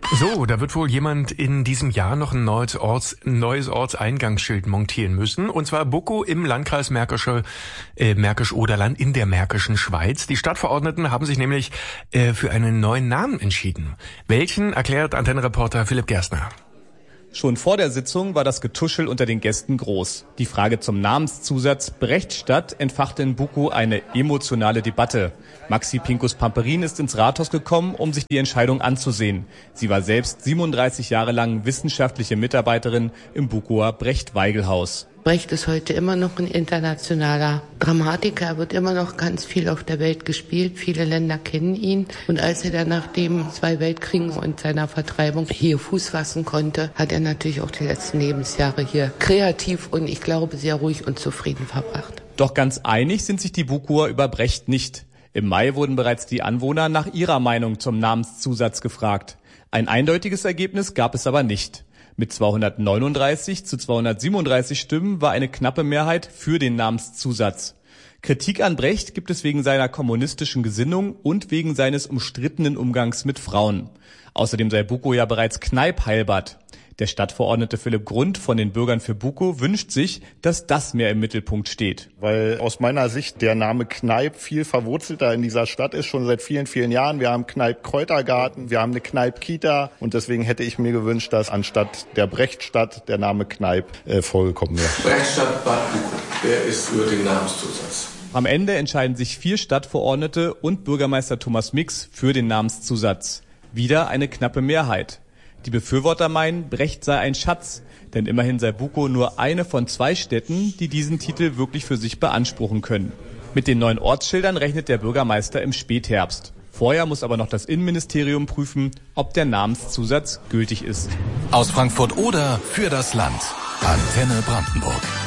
So, da wird wohl jemand in diesem Jahr noch ein neues Ortseingangsschild montieren müssen. Und zwar Buckow im Landkreis Märkisch-Oderland in der Märkischen Schweiz. Die Stadtverordneten haben sich nämlich für einen neuen Namen entschieden. Welchen, erklärt Antennenreporter Philipp Gerstner. Schon vor der Sitzung war das Getuschel unter den Gästen groß. Die Frage zum Namenszusatz Brechtstadt entfachte in Buckow eine emotionale Debatte. Maxi Pinkus-Pamperin ist ins Rathaus gekommen, um sich die Entscheidung anzusehen. Sie war selbst 37 Jahre lang wissenschaftliche Mitarbeiterin im Buckower Brecht-Weigel-Haus. Brecht ist heute immer noch ein internationaler Dramatiker. Er wird immer noch ganz viel auf der Welt gespielt. Viele Länder kennen ihn. Und als er dann nach den 2 Weltkriegen und seiner Vertreibung hier Fuß fassen konnte, hat er natürlich auch die letzten Lebensjahre hier kreativ und ich glaube sehr ruhig und zufrieden verbracht. Doch ganz einig sind sich die Buckower über Brecht nicht. Im Mai wurden bereits die Anwohner nach ihrer Meinung zum Namenszusatz gefragt. Ein eindeutiges Ergebnis gab es aber nicht. Mit 239 zu 237 Stimmen war eine knappe Mehrheit für den Namenszusatz. Kritik an Brecht gibt es wegen seiner kommunistischen Gesinnung und wegen seines umstrittenen Umgangs mit Frauen. Außerdem sei Buckow ja bereits Kneipp-Heilbad. Der Stadtverordnete Philipp Grund von den Bürgern für Buckow wünscht sich, dass das mehr im Mittelpunkt steht. Weil aus meiner Sicht der Name Kneipp viel verwurzelter in dieser Stadt ist, schon seit vielen, vielen Jahren. Wir haben Kneipp-Kräutergarten, wir haben eine Kneipp-Kita und deswegen hätte ich mir gewünscht, dass anstatt der Brechtstadt der Name Kneipp vorgekommen wäre. Brechtstadt Bad Buckow, wer ist für den Namenszusatz? Am Ende entscheiden sich 4 Stadtverordnete und Bürgermeister Thomas Mix für den Namenszusatz. Wieder eine knappe Mehrheit. Die Befürworter meinen, Brecht sei ein Schatz, denn immerhin sei Buckow nur eine von 2 Städten, die diesen Titel wirklich für sich beanspruchen können. Mit den neuen Ortsschildern rechnet der Bürgermeister im Spätherbst. Vorher muss aber noch das Innenministerium prüfen, ob der Namenszusatz gültig ist. Aus Frankfurt oder für das Land. Antenne Brandenburg.